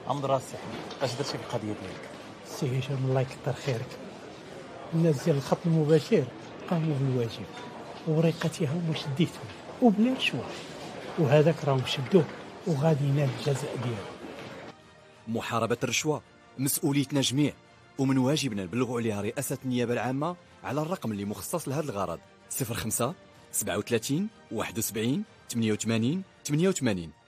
راسي احمد، اش درتي في القضيه ديالك؟ سي هشام الله يكثر خيرك. الناس ديال الخط المباشر قاموا بالواجب ووريقتها هما شديتهم وبلا رشوه، وهذاك راهم شدوه وغادي ينال الجزاء ديالو. محاربة الرشوة مسؤوليتنا جميع، ومن واجبنا نبلغوا عليها رئاسة النيابة العامة على الرقم اللي مخصص لهذا الغرض: 05 37 71 88 88.